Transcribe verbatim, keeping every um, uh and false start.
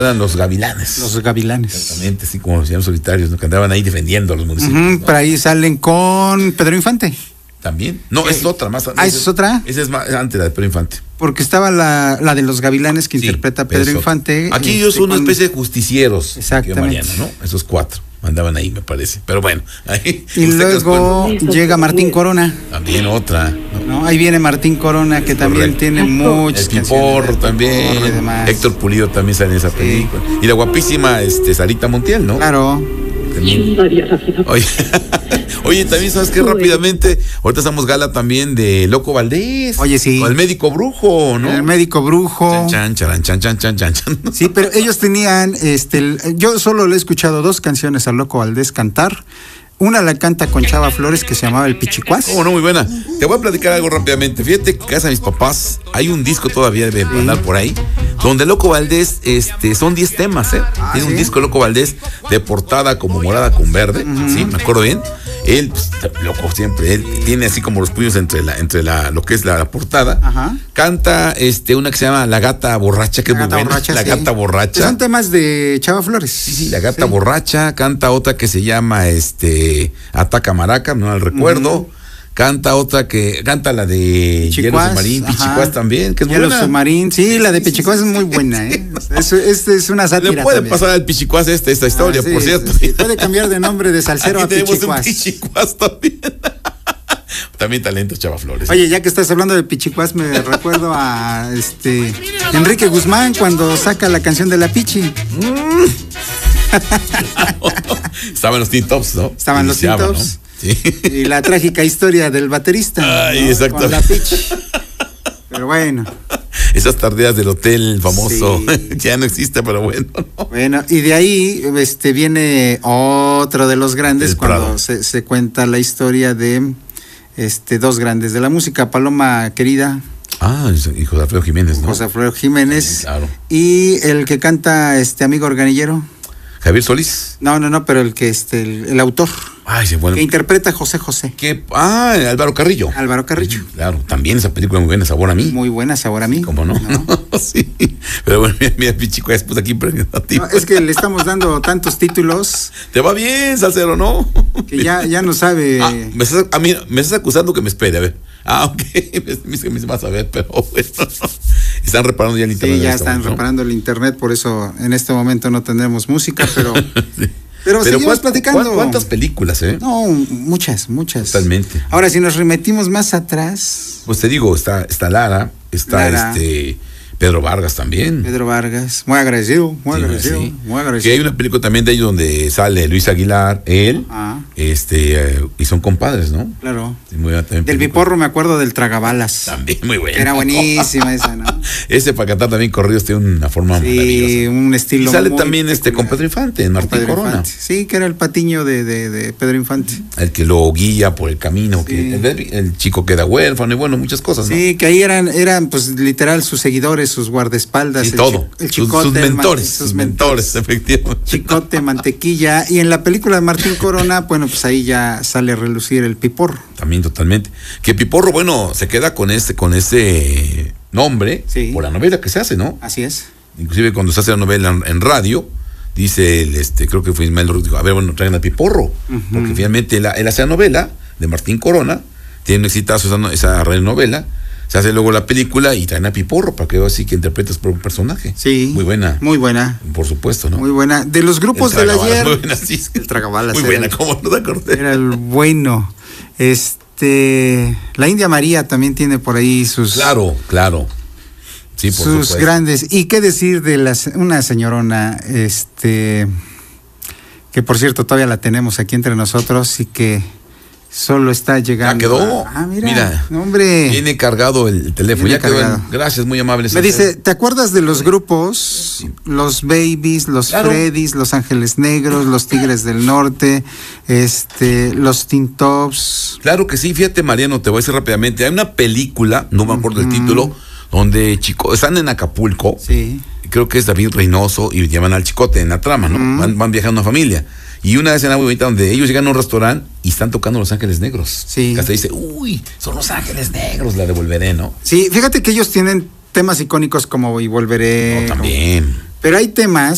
Eran los gavilanes. Los gavilanes. Exactamente, así como los señores solitarios, ¿no? Que andaban ahí defendiendo a los municipios. Uh-huh, ¿no? Por ahí salen con Pedro Infante. ¿También? No, Eh, es otra más. ¿Ah, esa es otra? Esa es más antes, la de Pedro Infante. Porque estaba la, la de los gavilanes que Sí, interpreta pero Pedro es otra. Infante. Aquí este, ellos son una con- especie de justicieros. Exactamente. Mariano, ¿no? Esos cuatro andaban ahí, me parece. Pero bueno, ahí. Y luego llega Martín Corona. También otra, ¿no? ¿no? Ahí viene Martín Corona, que también Correcto. tiene El muchas canciones. Piporro El también. Piporro y demás. Héctor Pulido también sale en esa película. Y la guapísima este, Sarita Montiel, ¿no? Claro. También. Oye, oye, también sabes que rápidamente, ahorita estamos gala también de Loco Valdés. Oye, sí. Con el médico brujo, ¿no? El médico brujo. Chan, chan, chan, chan, chan, chan, chan. Sí, pero ellos tenían, este, el- yo solo le he escuchado dos canciones a Loco Valdés cantar. Una la canta con Chava Flores que se llamaba El Pichicuás. Oh, no, muy buena. Te voy a platicar algo rápidamente. Fíjate que en casa de mis papás hay un disco todavía de andar por ahí, donde Loco Valdés, este, son diez temas, ¿eh? Ah, Tiene un ¿sí? disco Loco Valdés de portada como morada con verde, sí, me acuerdo bien. Él, pues, loco siempre, él tiene así como los puños entre la, entre la, lo que es la, la portada. Ajá. Canta, este, una que se llama La Gata Borracha, que La es muy Gata buena. Borracha, La sí. Gata Borracha. Son temas de Chava Flores. Sí, sí, La Gata Borracha, canta otra que se llama este Ataca Maraca, no al recuerdo. Uh-huh. Canta otra que canta la de Hielo Submarín, Pichicuás también, que es muy Hielo buena. Submarín, sí, la de Pichicuás es muy buena, ¿eh? Es, es, es una sátira. Le puede también. pasar al Pichicuás esta, esta historia, Ah, sí, por cierto. Sí, sí. Puede cambiar de nombre de salsero Aquí a tenemos Pichicuás. un Pichicuás también. También talento, Chava Flores. Oye, ya que estás hablando de Pichicuás, me recuerdo a este Enrique Guzmán cuando saca la canción de la Pichi. Mm. Estaban los Teen Tops, ¿no? Estaban los Teen Tops. ¿no? Sí. Y la trágica historia del baterista. Ay, ¿no? exacto. Con la Pichi. Pero bueno. Esas tardeas del hotel famoso, Sí. ya no existe, pero bueno. ¿no? Bueno, y de ahí este viene otro de los grandes El cuando Prado. se, se cuenta la historia de este dos grandes de la música, Paloma Querida, Ah, y José Alfredo Jiménez, ¿no? José Alfredo Jiménez, Sí, claro. y el que canta este amigo organillero. Javier Solís. No, no, no, pero el que este el, el autor Ay, sí, bueno. que interpreta a José José. ¿Qué? Ah, Álvaro Carrillo. Álvaro Carrillo. Claro, también esa película muy buena, Sabor a mí. Muy buena, Sabor a mí. ¿Cómo no? ¿No? Sí. Pero bueno, mira, mira, Pichicuás, después aquí presentativo. No, es que le estamos dando tantos títulos Te va bien, Salcero, ¿no? que ya, ya no sabe. Ah, me estás, a mí, me estás acusando que me espere, a ver. Ah, ok, me, me, me vas a ver, pero bueno. Están reparando ya el internet. Sí, ya en este están momento, ¿no? reparando el internet, por eso en este momento no tendremos música, pero Sí. pero, Pero seguimos ¿cuántas, platicando. ¿cuántas películas, eh? No, muchas, muchas. Totalmente. Ahora, si nos remitimos más atrás, Pues te digo, está, está Lara, está Lara. este Pedro Vargas también. Pedro Vargas, muy agradecido, muy Sí, agradecido, sí. muy Que agradecido. hay una película también de ellos donde sale Luis Aguilar, él, Ah, este, eh, y son compadres, ¿no? claro. Sí, muy buena también Del película. Biporro me acuerdo del Tragabalas. También muy bueno. Era buenísima esa, ¿no? Ese para cantar también corridos tiene una forma Sí, maravillosa. un Y estilo sale muy también este con peculiar. Pedro Infante, en Con Martín Pedro Corona. Infante. Sí, que era el patiño de, de, de Pedro Infante. El que lo guía por el camino, que Sí. el, el chico queda huérfano y bueno, muchas cosas, ¿no? Sí, que ahí eran, eran pues literal sus seguidores, sus guardaespaldas. Y el todo. chi- el sus, chicote, sus el man- mentores, sus mentores, efectivamente. Chicote, mantequilla. Y en la película de Martín Corona, bueno, pues ahí ya sale a relucir el Piporro. También totalmente. Que Piporro, bueno, se queda con este, con ese nombre Sí. por la novela que se hace, ¿no? Así es. Inclusive cuando se hace la novela en, en radio, dice el, este, creo que fue Ismael Rodríguez, dijo, a ver, bueno, traigan a Piporro. Ujú. Porque finalmente él, él hace la novela de Martín Corona, tiene un exitazo esa, no- esa novela, se hace luego la película y traen a Piporro para que vea así que interpretas por un personaje. Sí. Muy buena. Muy buena. Por supuesto, ¿no? Muy buena. De los grupos El del Tragabalas, ayer. muy buena, sí. El Tragabalas. Muy era buena, el- ¿cómo no te acordé? Era el bueno. Este. La India María también tiene por ahí sus. Claro, claro. Sí, por sus supuesto. grandes. Y qué decir de las, una señorona, este. Que por cierto todavía la tenemos aquí entre nosotros y que solo está llegando. Ya quedó. Ah, mira. Mira. No, hombre. Viene cargado el teléfono. Viene Ya quedó. cargado. en- Gracias, muy amable. Me dice, ¿te acuerdas de los grupos? Los Babies, los Claro. Freddys, los Ángeles Negros, los Tigres del Norte, este, los Teen Tops. Claro que sí, fíjate, Mariano, te voy a decir rápidamente. Hay una película, no me acuerdo del título, donde chicos están en Acapulco. Sí. Creo que es David Reynoso y llevan al chicote en la trama, ¿no? Mm. Van, van viajando a familia. Y una escena muy bonita donde ellos llegan a un restaurante y están tocando Los Ángeles Negros. Sí. Que hasta dice, uy, son Los Ángeles Negros, la devolveré, ¿no? Sí, fíjate que ellos tienen temas icónicos como Y Volveré. No, también. Pero hay temas